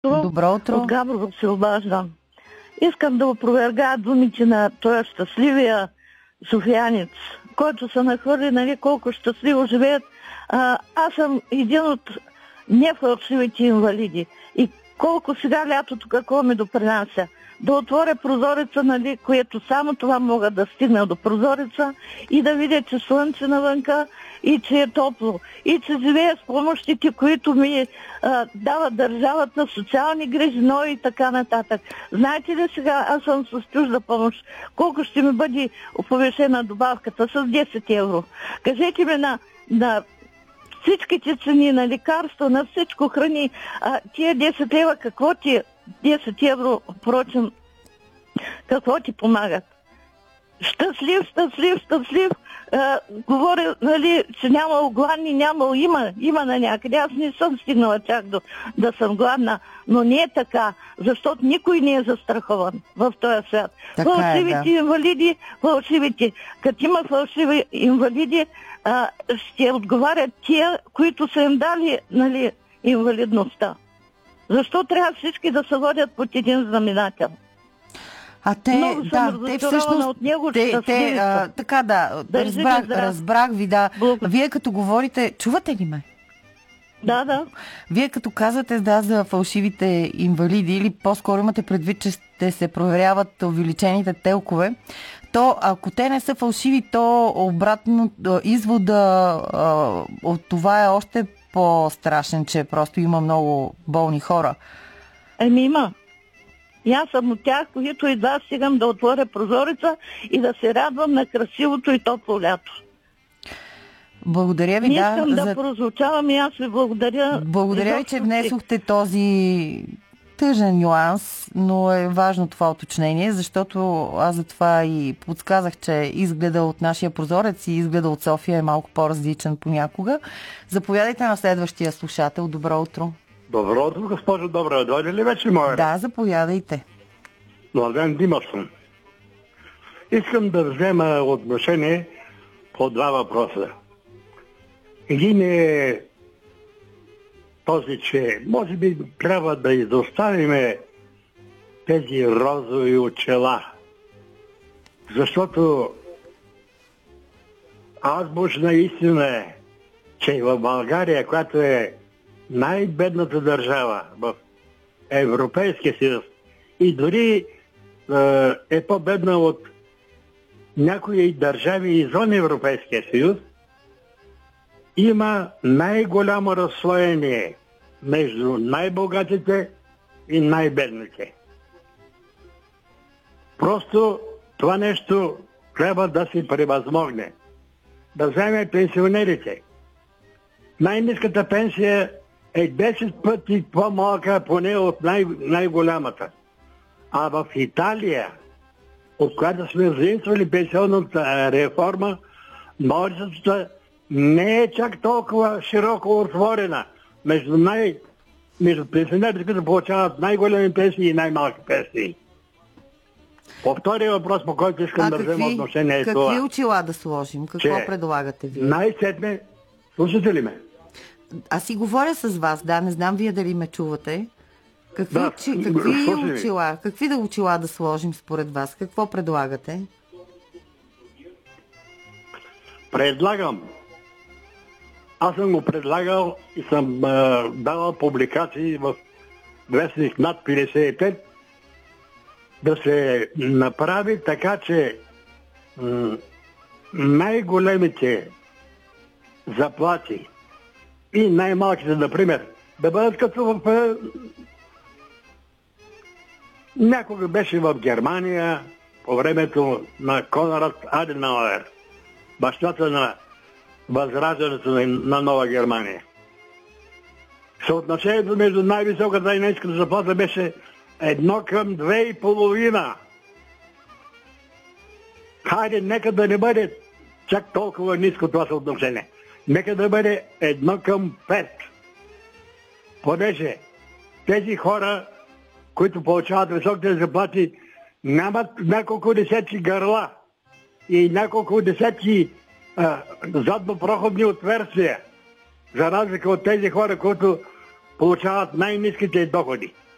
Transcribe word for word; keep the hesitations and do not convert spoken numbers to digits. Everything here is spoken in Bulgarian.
Добро утро. От Габрово се обаждам. Искам да опровергая думите на този щастливия софиянец, който се нахвърли, нали, колко щастливо живеят. А, аз съм един от нефалшивите инвалиди. И колко сега лятото какво ми допринася. Да отворя прозореца, нали, което само това мога да стигна до прозореца и да видя, че слънце навънка и че е топло. И че живея с помощите, които ми а, дава държавата, социални грижи, но и така нататък. Знаете ли сега, аз съм с чужда помощ, колко ще ми бъде повишена добавката? С десет евро. Кажете ми на, на всичките цени, на лекарства, на всичко храни, а, тия десет лева, какво ти десет евро, впрочем, какво ти помагат? Щастлив, щастлив, щастлив. А, говоря, нали, че нямало гладни, нямало, има, има на някъде. Аз не съм стигнала чак до да съм гладна, но не е така, защото никой не е застрахован в този свят. Така фалшивите е, да. инвалиди, фалшивите. Като има фалшиви инвалиди, а, ще отговарят тия, които са им дали, нали, инвалидността. Защо трябва всички да се водят под един знаменател? А те, Много съм да, те всъщност, от него, те, те, а, така да, да разбрах, разбрах ви, да. Благодаря. Вие като говорите, чувате ли ме? Да, да. Вие като казвате, да, за фалшивите инвалиди, или по-скоро имате предвид, че ще се проверяват увеличените телкове, то ако те не са фалшиви, то обратно извода а, от това е още по-страшен, че просто има много болни хора. Еми има. И аз съм от тях, които и да стигам да отворя прозореца и да се радвам на красивото и топло лято. Благодаря ви, Не да. искам да за... прозвучавам и аз ви благодаря. Благодаря ви, че внесохте този тъжен нюанс, но е важно това уточнение, защото аз за това и подсказах, че изгледа от нашия прозорец и изгледа от София е малко по-различен понякога. Заповядайте на следващия слушател. Добро утро. Добро утро, госпожо Добра. Дойде ли вече моя? Да, заповядайте. Младен Димов съм. Искам да взема отношение по два въпроса. Един е този, че може би трябва да изоставиме тези розови очела. Защото азбучна истина е, че в България, която е най-бедната държава в Европейския съюз и дори е, е по-бедна от някои държави извън Европейския съюз, има най-голямо разслоение между най-богатите и най-бедните. Просто това нещо трябва да се превъзмогне. Да вземе пенсионерите. Най-ниската пенсия е десет пъти по-малка поне от най- най-голямата. А в Италия, от която сме заимствали пенсионната реформа, множеството не е чак толкова широко отворена между, най- между пенсионерите, които получават най-големи пенсии и най-малки пенсии. По втория въпрос, по който искам а да какви, взема отношение е какви това. Какви очила да сложим? Какво че предлагате вие? Най-сетне, слушате ли ме? Аз си говоря с вас, да, не знам вие дали ме чувате. Какви, Да, очи, какви слушай очила, какви да очила да сложим според вас? Какво предлагате? Предлагам. Аз съм го предлагал и съм а, давал публикации в вестник над петдесет и пет да се направи така, че м- най-големите заплати и най-малките, например, да бъдат като в... Е, някога беше в Германия по времето на Конрад Аденауер, бащата на възраждането на, на Нова Германия. Съотношението между най-високата и най-ниската заплата беше едно към две и половина. Хайде, нека да не бъде чак толкова ниско това съотношение. Нека да бъде едно към пет. Понеже тези хора, които получават високите заплати, нямат няколко десетки гърла и няколко десетки а, заднопроходни отверстия, за разлика от тези хора, които получават най-ниските доходи.